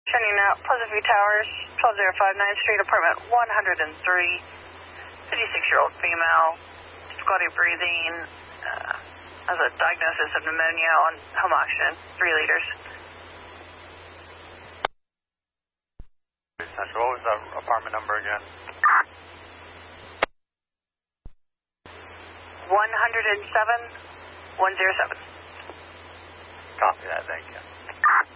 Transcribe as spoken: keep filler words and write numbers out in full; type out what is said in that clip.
Turning out Pleasant View Towers, twelve oh five ninth Street, apartment one hundred three, fifty-six-year-old female, difficulty breathing, uh, has a diagnosis of pneumonia on home oxygen, three liters. Central, what was the apartment number again? one oh seven, one oh seven. Copy that, thank you.